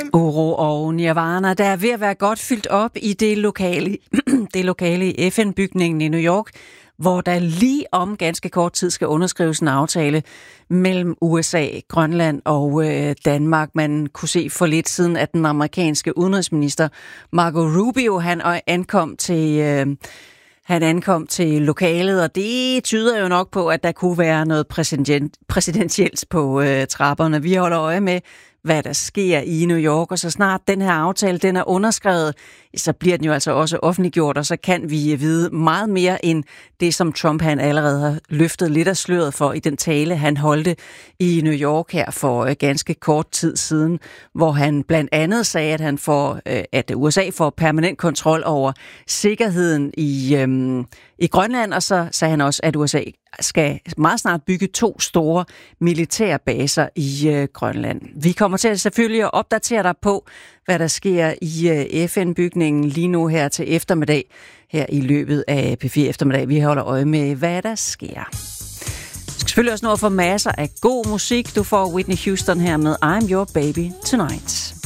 Oro og Nirvana, der er ved at være godt fyldt op i det lokale i FN-bygningen i New York, hvor der lige om ganske kort tid skal underskrives en aftale mellem USA, Grønland og Danmark. Man kunne se for lidt siden, at den amerikanske udenrigsminister Marco Rubio, han ankom til lokalet, og det tyder jo nok på, at der kunne være noget præsidentielt på trapperne. Vi holder øje med, hvad der sker i New York, og så snart den her aftale den er underskrevet, så bliver den jo altså også offentliggjort, og så kan vi vide meget mere end det, som Trump han allerede har løftet lidt af sløret for i den tale, han holdte i New York her for ganske kort tid siden, hvor han blandt andet sagde, at USA får permanent kontrol over sikkerheden i Grønland, og så sagde han også, at USA skal meget snart bygge 2 store militærbaser i Grønland. Vi kommer til selvfølgelig at opdatere dig på, hvad der sker i FN-bygningen lige nu her til eftermiddag, her i løbet af P4 eftermiddag. Vi holder øje med, hvad der sker. Du skal selvfølgelig også nå at få masser af god musik. Du får Whitney Houston her med I'm Your Baby Tonight.